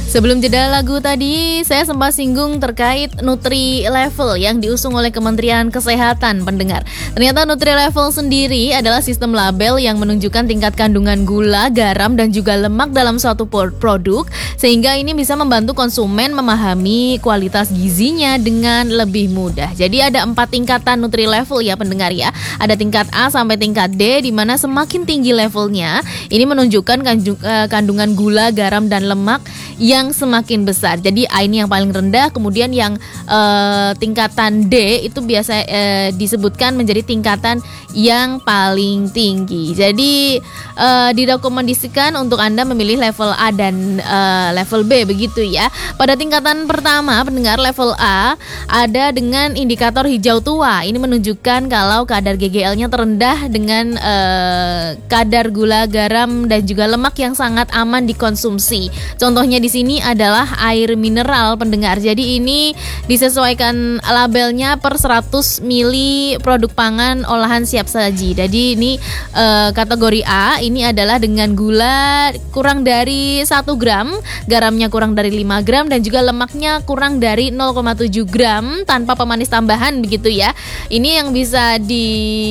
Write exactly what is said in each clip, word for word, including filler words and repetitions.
Sebelum jeda lagu tadi, saya sempat singgung terkait Nutri Level yang diusung oleh Kementerian Kesehatan, pendengar. Ternyata Nutri Level sendiri adalah sistem label yang menunjukkan tingkat kandungan gula, garam, dan juga lemak dalam suatu produk, sehingga ini bisa membantu konsumen memahami kualitas gizinya dengan lebih mudah. Jadi ada empat tingkatan Nutri Level ya, pendengar ya. Ada tingkat A sampai tingkat D, di mana semakin tinggi levelnya, ini menunjukkan kandungan gula, garam, dan lemak yang semakin besar. Jadi A ini yang paling rendah, kemudian yang uh, tingkatan D itu biasa uh, disebutkan menjadi tingkatan yang paling tinggi. Jadi uh, direkomendasikan untuk Anda memilih level A dan uh, level B, begitu ya. Pada tingkatan pertama, pendengar, level A ada dengan indikator hijau tua. Ini menunjukkan kalau kadar G G L-nya terendah dengan uh, kadar gula, garam, dan juga lemak yang sangat aman dikonsumsi. Contohnya di sini adalah air mineral, pendengar. Jadi ini disesuaikan labelnya per seratus mililiter produk pangan olahan siap saji. Jadi ini e, kategori A ini adalah dengan gula kurang dari satu gram, garamnya kurang dari lima gram, dan juga lemaknya kurang dari nol koma tujuh gram tanpa pemanis tambahan, begitu ya. Ini yang bisa di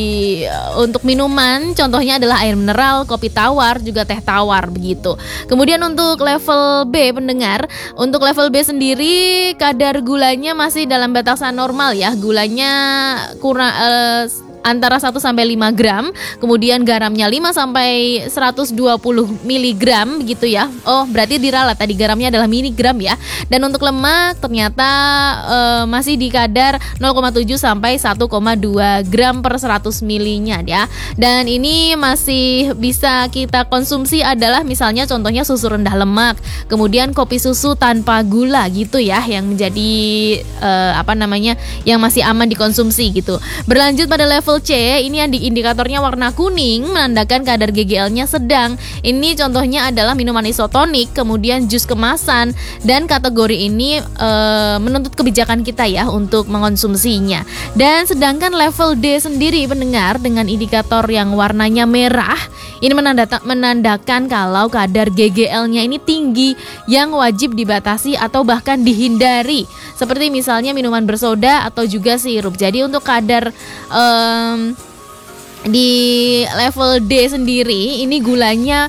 untuk minuman, contohnya adalah air mineral, kopi tawar, juga teh tawar, begitu. Kemudian untuk level B, pendengar, untuk level B sendiri kadar gulanya masih dalam batasan normal ya. Gulanya kurang uh, antara satu sampai lima gram, kemudian garamnya lima sampai seratus dua puluh miligram, begitu ya. Oh, berarti diralat tadi, garamnya adalah miligram ya. Dan untuk lemak ternyata uh, masih di kadar nol koma tujuh sampai satu koma dua gram per seratus mililiter ya. Dan ini masih bisa kita konsumsi adalah misalnya contohnya susu rendah lemak, kemudian kopi susu tanpa gula, gitu ya, yang menjadi uh, apa namanya yang masih aman dikonsumsi gitu. Berlanjut pada level C, ini yang di indikatornya warna kuning menandakan kadar G G L-nya sedang. Ini contohnya adalah minuman isotonik, kemudian jus kemasan, dan kategori ini e, menuntut kebijakan kita ya untuk mengonsumsinya. Dan sedangkan level D sendiri, pendengar, dengan indikator yang warnanya merah, ini menandata, menandakan kalau kadar G G L-nya ini tinggi yang wajib dibatasi atau bahkan dihindari, seperti misalnya minuman bersoda atau juga sirup. Jadi untuk kadar um, di level D sendiri ini gulanya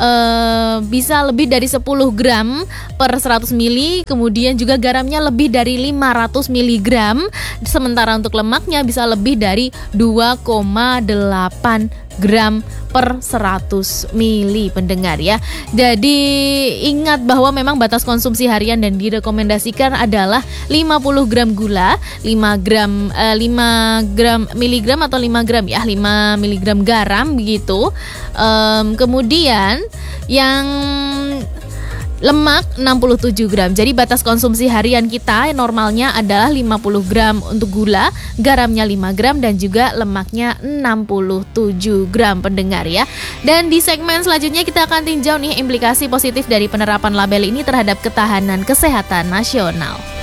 uh, bisa lebih dari sepuluh gram per seratus mililiter, kemudian juga garamnya lebih dari lima ratus miligram, sementara untuk lemaknya bisa lebih dari dua koma delapan gram per seratus mililiter, pendengar ya. Jadi ingat bahwa memang batas konsumsi harian dan direkomendasikan adalah lima puluh gram gula, lima gram eh, lima gram miligram atau lima gram ya, lima miligram garam begitu. Um, kemudian yang lemak enam puluh tujuh gram. Jadi batas konsumsi harian kita normalnya adalah lima puluh gram untuk gula, garamnya lima gram, dan juga lemaknya enam puluh tujuh gram, pendengar ya. Dan di segmen selanjutnya kita akan tinjau nih implikasi positif dari penerapan label ini terhadap ketahanan kesehatan nasional.